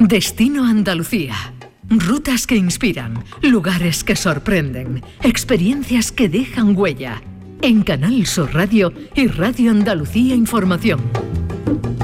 Destino Andalucía. Rutas que inspiran, lugares que sorprenden, experiencias que dejan huella. En Canal Sur Radio y Radio Andalucía Información.